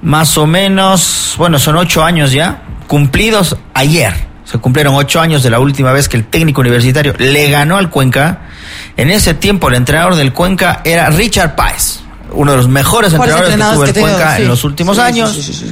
Más o menos, bueno, son 8 años ya, cumplidos ayer. Se cumplieron 8 años de la última vez que el técnico universitario le ganó al Cuenca. En ese tiempo el entrenador del Cuenca era Richard Páez, uno de los mejores entrenadores que tuvo el Cuenca en los últimos años. Sí.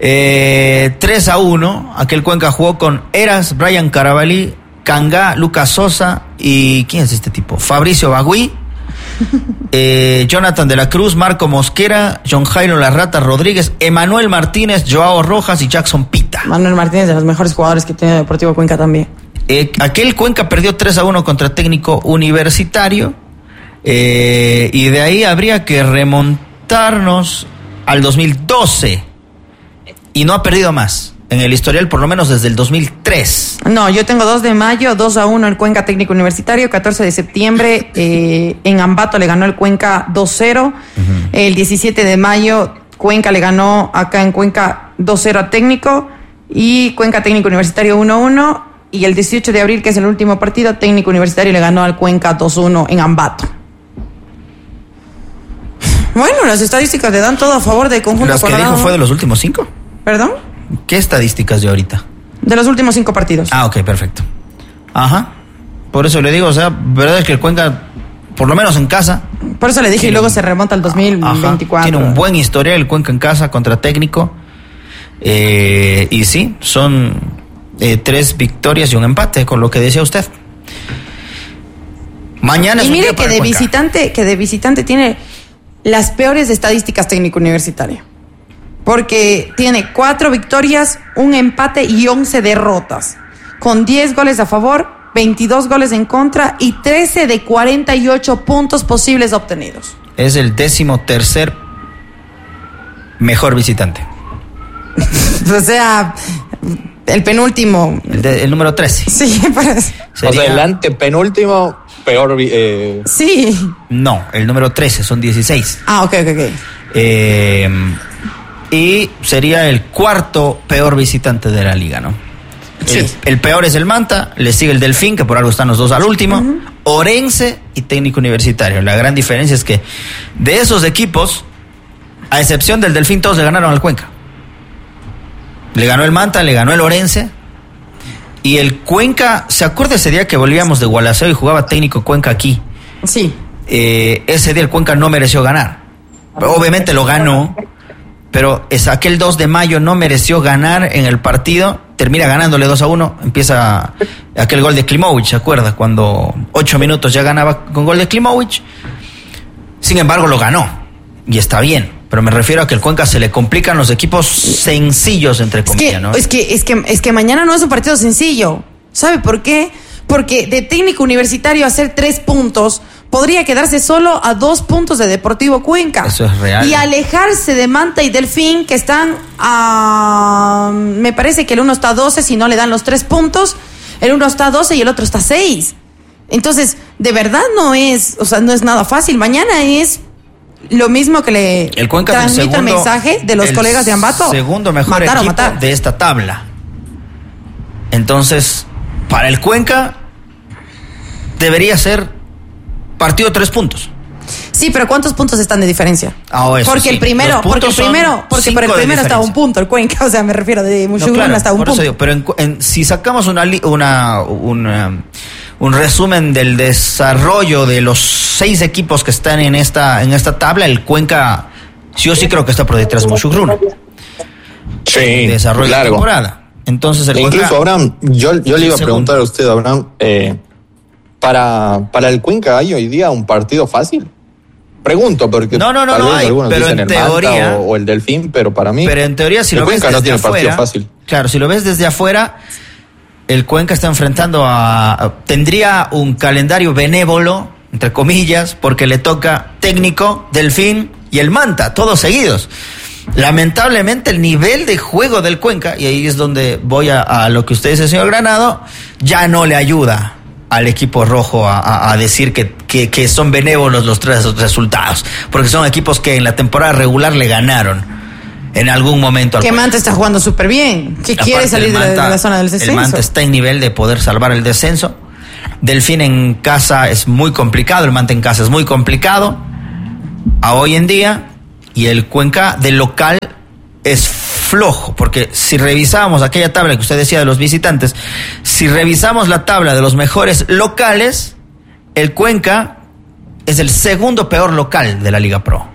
3-1, aquel Cuenca jugó con Eras, Brian Carabalí, Cangá, Lucas Sosa y ¿quién es este tipo? Fabricio Bagüí, Jonathan de la Cruz, Marco Mosquera, John Jairo Larrata Rodríguez, Emanuel Martínez, Joao Rojas y Jackson Pita. Manuel Martínez, de los mejores jugadores que tiene Deportivo Cuenca también. Aquel Cuenca perdió 3-1 contra Técnico Universitario, y de ahí habría que remontarnos al 2012 y no ha perdido más en el historial, por lo menos desde el 2003. No, yo tengo 2 de mayo, 2-1 el Cuenca Técnico Universitario, 14 de septiembre en Ambato le ganó el Cuenca 2-0, uh-huh. El 17 de mayo Cuenca le ganó acá en Cuenca 2-0 a Técnico y Cuenca Técnico Universitario 1-1, y el 18 de abril, que es el último partido, Técnico Universitario le ganó al Cuenca 2-1 en Ambato. Bueno, las estadísticas le dan todo a favor del conjunto. ¿Las que dijo fue de los últimos 5? ¿Perdón? ¿Qué estadísticas de ahorita? De los últimos 5 partidos. Ah, ok, perfecto. Ajá. Por eso le digo, o sea, verdad es que el Cuenca, por lo menos en casa. Por eso le dije, y luego se remonta al 2024. Ajá, tiene un buen historial el Cuenca en casa contra Técnico. Y sí, son 3 victorias y un empate, con lo que decía usted. Mañana es un día para el Cuenca. Que de visitante tiene las peores estadísticas Técnico Universitario. Porque tiene 4 victorias, un empate y 11 derrotas. Con 10 goles a favor, 22 goles en contra y 13 de 48 puntos posibles obtenidos. Es el 13º mejor visitante. O sea, el penúltimo. El número 13. Sí, parece. O sea, el antepenúltimo peor. Sí. No, el número 13, son 16. Ah, ok. Y sería el 4º peor visitante de la liga, ¿no? Sí. El peor es el Manta, le sigue el Delfín, que por algo están los 2 al último, uh-huh. Orense y Técnico Universitario. La gran diferencia es que de esos equipos, a excepción del Delfín, todos le ganaron al Cuenca. Le ganó el Manta, le ganó el Orense. Y el Cuenca, ¿se acuerda ese día que volvíamos de Gualaceo y jugaba Técnico Cuenca aquí? Sí. Ese día el Cuenca no mereció ganar. Obviamente lo ganó, pero aquel 2 de mayo no mereció ganar en el partido. Termina ganándole 2-1. Empieza aquel gol de Klimovic, ¿se acuerda? Cuando 8 minutos ya ganaba con gol de Klimovic. Sin embargo, lo ganó. Y está bien. Pero me refiero a que el Cuenca se le complican los equipos sencillos, entre comillas, ¿no? Es que mañana no es un partido sencillo. ¿Sabe por qué? Porque de Técnico Universitario hacer 3 puntos podría quedarse solo a 2 puntos de Deportivo Cuenca. Eso es real. Y alejarse de Manta y Delfín, que están me parece que el uno está a 12, si no le dan los 3 puntos. El uno está a 12 y el otro está a 6. Entonces, de verdad no es nada fácil. Mañana es lo mismo que le transmito el mensaje de los colegas de Ambato. Segundo mejor equipo de esta tabla. Entonces, para el Cuenca debería ser partido 3 puntos. Sí, pero ¿cuántos puntos están de diferencia? Porque sí. el primero por el primero estaba un punto el Cuenca, o sea, me refiero de Mushugún hasta un punto. Digo, pero si sacamos un resumen del desarrollo de los 6 equipos que están en esta tabla, el Cuenca yo sí creo que está por detrás de Mushugún. Sí, desarrollo de temporada. Entonces el incluso Cuenca, Abraham, yo le iba a preguntar a usted, Abraham, para el Cuenca hay hoy día un partido fácil. Pregunto, porque no hay, algunos pero dicen en el teoría, Manta o el Delfín, pero para mí. Pero en teoría, si el lo ves Cuenca no desde tiene afuera, partido fácil. Claro, si lo ves desde afuera, el Cuenca está enfrentando tendría un calendario benévolo, entre comillas, porque le toca Técnico, Delfín y el Manta, todos seguidos. Lamentablemente el nivel de juego del Cuenca, y ahí es donde voy a lo que usted dice, señor Granado, ya no le ayuda al equipo rojo a decir que son benévolos los 3 resultados, porque son equipos que en la temporada regular le ganaron en algún momento al que Manta está jugando súper bien, que quiere salir de la zona del descenso. El Manta está en nivel de poder salvar el descenso. Delfín en casa es muy complicado, el Manta en casa es muy complicado a hoy en día, y el Cuenca de local es flojo, porque si revisamos aquella tabla que usted decía de los visitantes, si revisamos la tabla de los mejores locales, el Cuenca es el segundo peor local de la Liga Pro.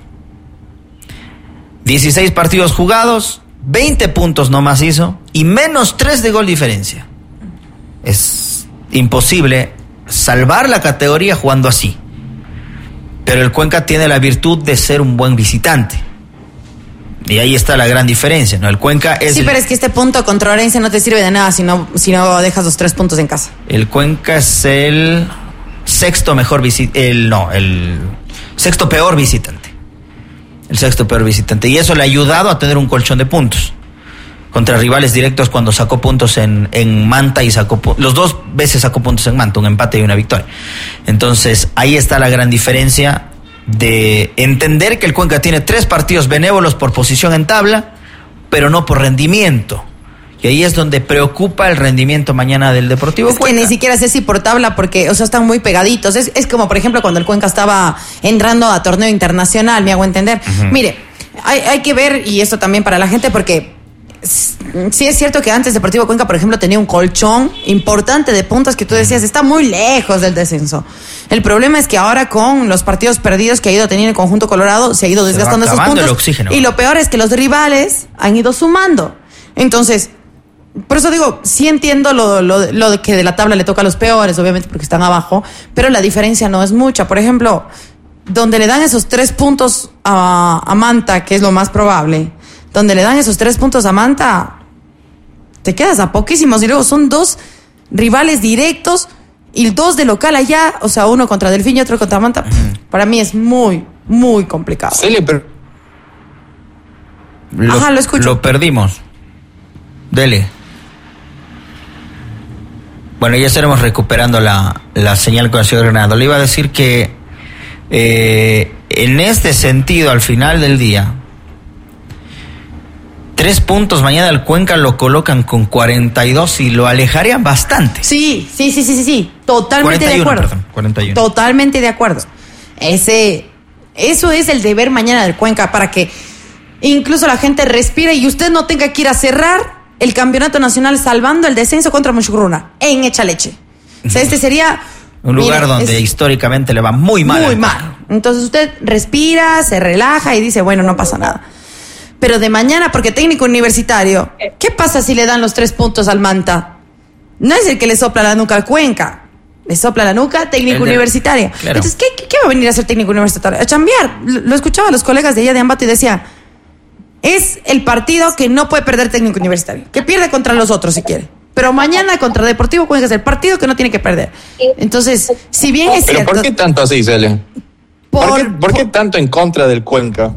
16 partidos jugados, 20 puntos nomás hizo y menos 3 de gol diferencia. Es imposible salvar la categoría jugando así. Pero el Cuenca tiene la virtud de ser un buen visitante. Y ahí está la gran diferencia, ¿no? El Cuenca es... Sí, pero es que este punto contra Orense no te sirve de nada si no dejas los 3 puntos en casa. El Cuenca es el sexto mejor el sexto peor visitante. El sexto peor visitante. Y eso le ha ayudado a tener un colchón de puntos contra rivales directos cuando sacó puntos en Manta y los 2 veces sacó puntos en Manta, un empate y una victoria. Entonces, ahí está la gran diferencia de entender que el Cuenca tiene 3 partidos benévolos por posición en tabla, pero no por rendimiento. Y ahí es donde preocupa el rendimiento mañana del Deportivo Cuenca. Es que ni siquiera sé si por tabla, porque, o sea, están muy pegaditos. Es como, por ejemplo, cuando el Cuenca estaba entrando a torneo internacional, me hago entender. Uh-huh. Mire, hay que ver, y esto también para la gente, porque sí es cierto que antes Deportivo Cuenca, por ejemplo, tenía un colchón importante de puntos que tú decías, está muy lejos del descenso. El problema es que ahora con los partidos perdidos que ha ido teniendo el conjunto colorado, se ha ido desgastando esos puntos. Y lo peor es que los rivales han ido sumando. Entonces, por eso digo, sí entiendo lo de que de la tabla le toca a los peores, obviamente porque están abajo, pero la diferencia no es mucha. Por ejemplo, donde le dan esos 3 puntos a Manta, que es lo más probable, donde le dan esos 3 puntos a Manta, te quedas a poquísimos. Y luego son 2 rivales directos y 2 de local allá, o sea, uno contra Delfín y otro contra Manta. Uh-huh. Para mí es muy, muy complicado. Sí, lo escucho. Lo perdimos. Dele. Bueno, ya estaremos recuperando la señal con el señor Granado. Le iba a decir que en este sentido, al final del día, 3 puntos mañana el Cuenca lo colocan con 42 y lo alejarían bastante. Sí. Totalmente 41, de acuerdo. Perdón, 41. Totalmente de acuerdo. Eso es el deber mañana del Cuenca, para que incluso la gente respire y usted no tenga que ir a cerrar el campeonato nacional salvando el descenso contra Muchugruna en Echaleche. O sea, este sería un lugar donde históricamente le va muy mal. Muy mal. Entonces usted respira, se relaja y dice, bueno, no pasa nada. Pero de mañana, porque Técnico Universitario, ¿qué pasa si le dan los 3 puntos al Manta? No es el que le sopla la nuca al Cuenca. Le sopla la nuca Técnico Universitario. Claro. Entonces, ¿qué va a venir a hacer Técnico Universitario? A chambear. Lo escuchaba a los colegas de allá de Ambato y decía, es el partido que no puede perder Técnico Universitario. Que pierde contra los otros si quiere. Pero mañana contra Deportivo Cuenca es el partido que no tiene que perder. Entonces, si bien es cierto... ¿Pero por qué tanto así, Cele? ¿Por qué tanto en contra del Cuenca?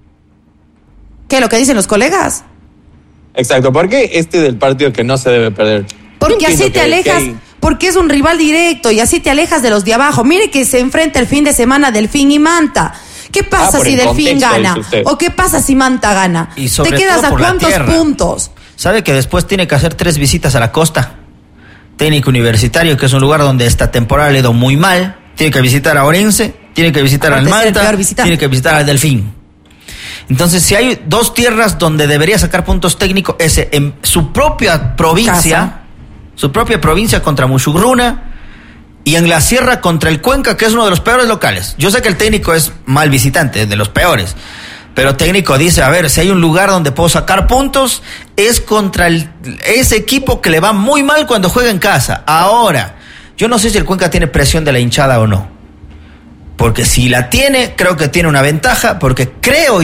¿Qué? ¿Lo que dicen los colegas? Exacto. ¿Por qué este del partido que no se debe perder? Porque así te alejas, porque es un rival directo y así te alejas de los de abajo. Mire que se enfrenta el fin de semana Delfín y Manta. ¿Qué pasa si Delfín gana? ¿O qué pasa si Manta gana? Y sobre ¿te quedas a cuántos puntos? ¿Sabe que después tiene que hacer 3 visitas a la costa? Técnico Universitario, que es un lugar donde esta temporada le ha ido muy mal. Tiene que visitar a Orense, tiene que visitar al Manta, tiene que visitar al Delfín. Entonces, si hay 2 tierras donde debería sacar puntos técnicos, ese en su propia provincia, contra Muchugruna, y en la sierra contra el Cuenca, que es uno de los peores locales. Yo sé que el técnico es mal visitante, de los peores, pero el técnico dice, a ver, si hay un lugar donde puedo sacar puntos, es contra ese equipo que le va muy mal cuando juega en casa. Ahora, yo no sé si el Cuenca tiene presión de la hinchada o no. Porque si la tiene, creo que tiene una ventaja, porque creo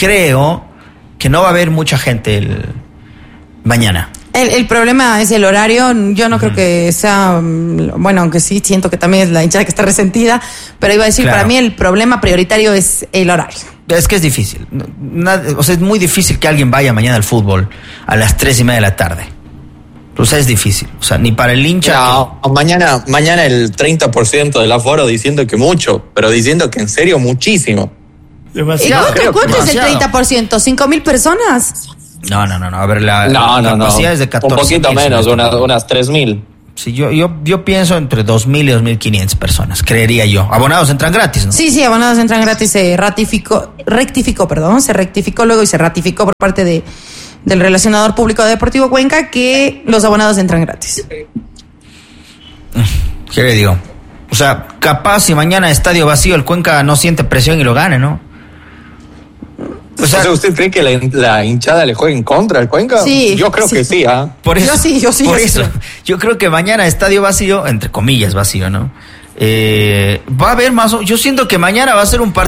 que no va a haber mucha gente mañana. El problema es el horario. Yo no creo que sea, bueno, aunque sí siento que también es la hinchada que está resentida, pero iba a decir, para mí el problema prioritario es el horario. Es que es difícil. Es muy difícil que alguien vaya mañana al fútbol a las 3:30 de la tarde. O sea, es difícil. O sea, ni para el hincha... No, mañana el 30% del aforo diciendo que mucho, pero diciendo que en serio muchísimo. Demasiado. ¿Cuánto es el 30%? ¿5,000 personas? No. A ver, la capacidad es de 14,000. Un poquito menos, unas 3,000. Sí, yo pienso entre 2.000 y 2.500 personas, creería yo. Abonados entran gratis, ¿no? Sí, abonados entran gratis. Se rectificó luego y se ratificó por parte del relacionador público de Deportivo Cuenca que los abonados entran gratis. ¿Qué le digo? O sea, capaz si mañana estadio vacío el Cuenca no siente presión y lo gane, ¿no? O sea, ¿usted cree que la hinchada le juega en contra al Cuenca? Sí. Yo creo que sí, ¿ah? Por eso, Yo sí. Por eso, yo creo que mañana estadio vacío, entre comillas vacío, ¿no? Va a haber más. Yo siento que mañana va a ser un partido